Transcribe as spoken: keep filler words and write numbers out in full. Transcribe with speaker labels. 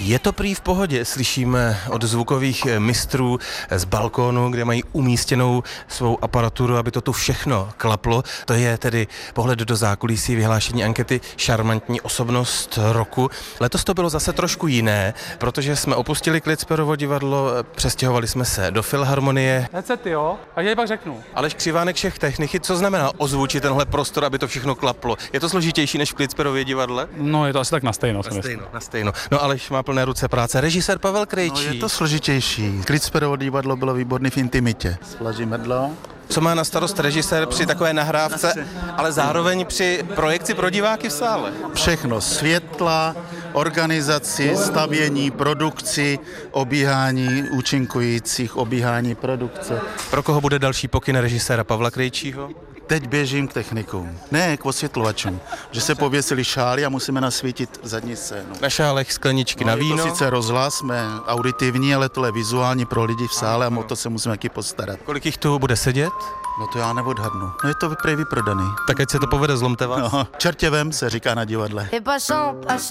Speaker 1: Je to prý v pohodě, slyšíme od zvukových mistrů z balkónu, kde mají umístěnou svou aparaturu, aby to tu všechno klaplo. To je tedy pohled do zákulisí vyhlášení ankety Šarmantní osobnost roku. Letos to bylo zase trošku jiné, protože jsme opustili Klitsperovo divadlo, přestěhovali jsme se do Filharmonie.
Speaker 2: Headset, jo? A já pak řeknu.
Speaker 1: Aleš Křivánek, šéf techniky, co znamená ozvučit tenhle prostor, aby to všechno klaplo? Je to složitější než v Klitsperově divadle?
Speaker 2: No, je to asi tak na stejno.
Speaker 1: Na stejno, na stejno. No Aleš má plné ruce práce. Režisér Pavel Krejčí.
Speaker 3: No, je to složitější. Klitsperovo divadlo bylo výborné v intimitě. Svlaží medlo.
Speaker 1: Co má na starost režisér při takové nahrávce, ale zároveň při projekci pro diváky v sále?
Speaker 3: Všechno. Světla, organizaci, stavění, produkci, obíhání účinkujících, obíhání produkce.
Speaker 1: Pro koho bude další pokyn režiséra Pavla Krejčího?
Speaker 3: Teď běžím k technikům, ne k osvětlovačům, že se pověsili šály a musíme nasvítit zadní scénu.
Speaker 1: Na šálech skleničky
Speaker 3: No,
Speaker 1: na
Speaker 3: je
Speaker 1: víno.
Speaker 3: to sice rozhlas, jsme auditivní, ale tohle je vizuální pro lidi v sále a o to se musíme taky postarat.
Speaker 1: Kolik jich tu bude sedět?
Speaker 3: No to já neodhadnu. No je to prý vyprodaný.
Speaker 1: Tak ať se to povede, zlomte vás.
Speaker 3: No, čertěvem se říká na divadle.
Speaker 4: Et passant, passant.